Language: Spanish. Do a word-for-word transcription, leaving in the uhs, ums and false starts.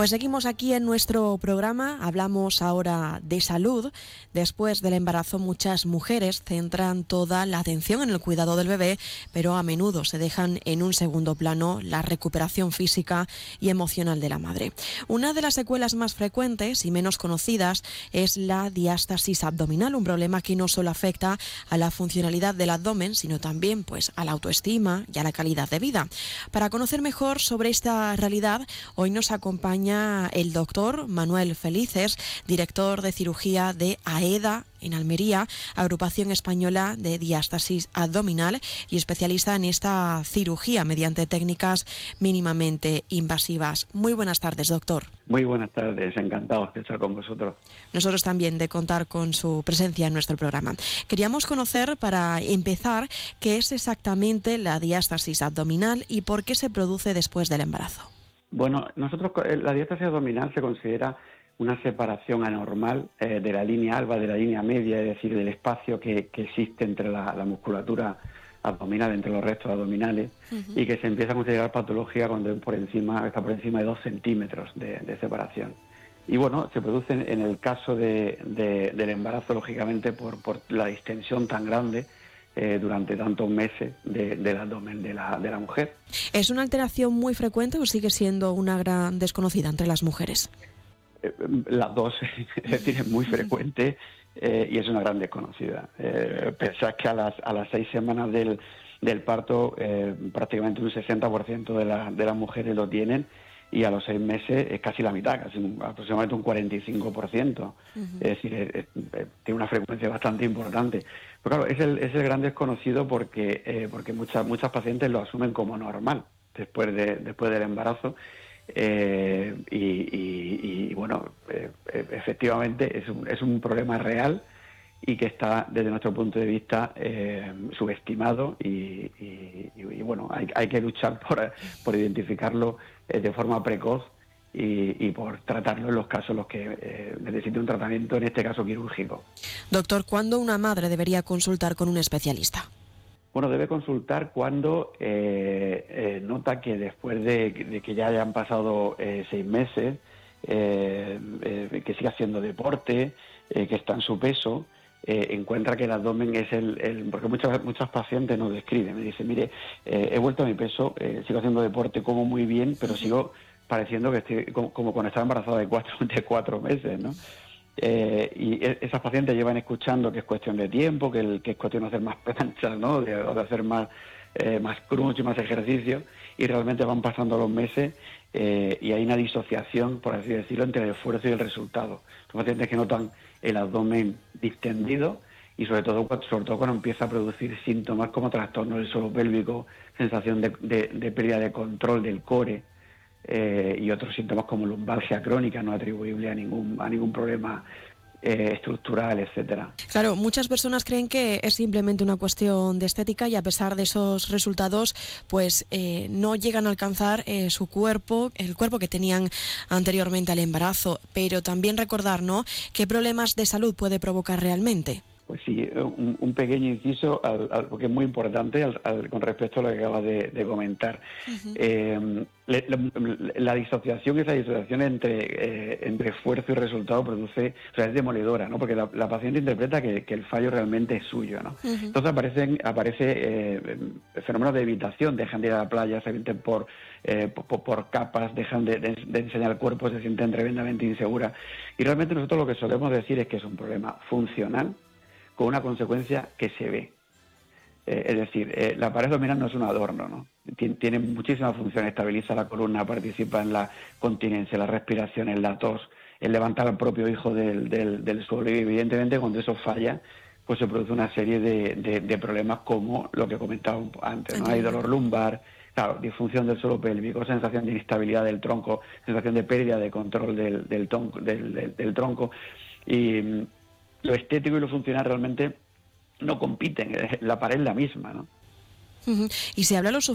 Pues seguimos aquí en nuestro programa, hablamos ahora de salud. Después del embarazo, muchas mujeres centran toda la atención en el cuidado del bebé, pero a menudo se dejan en un segundo plano la recuperación física y emocional de la madre. Una de las secuelas más frecuentes y menos conocidas es la diástasis abdominal, un problema que no solo afecta a la funcionalidad del abdomen, sino también pues, a la autoestima y a la calidad de vida. Para conocer mejor sobre esta realidad, hoy nos acompaña el doctor Manuel Felices, director de cirugía de AEDA en Almería, Agrupación Española de Diástasis Abdominal, y especialista en esta cirugía mediante técnicas mínimamente invasivas. Muy buenas tardes, doctor. Muy buenas tardes, encantados de estar con vosotros. Nosotros también de contar con su presencia en nuestro programa. Queríamos conocer, para empezar, qué es exactamente la diástasis abdominal y por qué se produce después del embarazo. Bueno, nosotros la diástasis abdominal se considera una separación anormal eh, de la línea alba, de la línea media, es decir, del espacio que, que existe entre la, la musculatura abdominal, entre los restos abdominales, uh-huh. y que se empieza a considerar patología cuando por encima, está por encima de dos centímetros de, de separación. Y bueno, se produce en el caso de, de, del embarazo, lógicamente, por, por la distensión tan grande eh, durante tantos meses de, del abdomen de la, de la mujer. ¿Es una alteración muy frecuente o sigue siendo una gran desconocida entre las mujeres? Eh, las dos, es decir, es muy frecuente eh, y es una gran desconocida. Eh, pensad que a las, a las seis semanas del, del parto eh, prácticamente un sesenta por ciento de, la, de las mujeres lo tienen, y a los seis meses es casi la mitad, casi un, aproximadamente un cuarenta y cinco por ciento. Uh-huh. Es decir, es, es, es, tiene una frecuencia bastante importante. Pero claro, es el, es el gran desconocido porque, eh, porque muchas, muchas pacientes lo asumen como normal después, de, después del embarazo. Eh, y, y, y bueno, eh, efectivamente es un, es un problema real y que está desde nuestro punto de vista eh, subestimado y, y, y bueno, hay, hay que luchar por, por identificarlo eh, de forma precoz y, y por tratarlo en los casos en los que eh, necesite un tratamiento, en este caso quirúrgico. Doctor, ¿cuándo una madre debería consultar con un especialista? Bueno, debe consultar cuando eh, eh, nota que después de, de que ya hayan pasado eh, seis meses, eh, eh, que siga haciendo deporte, eh, que está en su peso, eh, encuentra que el abdomen es el... el porque muchas muchas pacientes nos describen, me dicen, mire, eh, he vuelto a mi peso, eh, sigo haciendo deporte, como muy bien, pero sigo pareciendo que estoy como, como cuando estaba embarazada de cuatro, de cuatro meses, ¿no? Eh, y esas pacientes llevan escuchando que es cuestión de tiempo, que, el, que es cuestión de hacer más planchas, ¿no? de, o de hacer más, eh, más crunch y más ejercicio, y realmente van pasando los meses eh, y hay una disociación, por así decirlo, entre el esfuerzo y el resultado. Son pacientes que notan el abdomen distendido y sobre todo, sobre todo cuando empieza a producir síntomas como trastorno del suelo pélvico, sensación de, de, de pérdida de control del core, Eh, y otros síntomas como lumbalgia crónica no atribuible a ningún a ningún problema eh, estructural, etcétera. Claro, muchas personas creen que es simplemente una cuestión de estética y a pesar de esos resultados, pues eh, no llegan a alcanzar eh, su cuerpo, el cuerpo que tenían anteriormente al embarazo. Pero también recordar, ¿no?, qué problemas de salud puede provocar realmente. Pues sí, un, un pequeño inciso, al, al, porque es muy importante al, al, con respecto a lo que acabas de, de comentar. Uh-huh. Eh, le, la, la disociación, esa disociación entre, eh, entre esfuerzo y resultado produce, o sea, es demoledora, ¿no? Porque la, la paciente interpreta que, que el fallo realmente es suyo, ¿no? Uh-huh. Entonces aparecen, aparece eh, fenómenos de evitación, dejan de ir a la playa, se sienten por, eh, por, por capas, dejan de, de, de enseñar el cuerpo, se sienten tremendamente inseguras. Y realmente nosotros lo que solemos decir es que es un problema funcional, con una consecuencia que se ve. Eh, es decir, eh, la pared abdominal no es un adorno, ¿no? Tien, tiene muchísimas funciones, estabiliza la columna, participa en la continencia, la respiración, en la tos, en levantar al propio hijo del, del, del suelo, y evidentemente cuando eso falla, pues se produce una serie de, de, de problemas como lo que comentaba antes, ¿no? Hay dolor lumbar, claro, disfunción del suelo pélvico, sensación de inestabilidad del tronco, sensación de pérdida de control del, del, tronco, del, del, del tronco, y lo estético y lo funcional realmente no compiten, la pared es la misma, ¿no? Uh-huh. Y se habla lo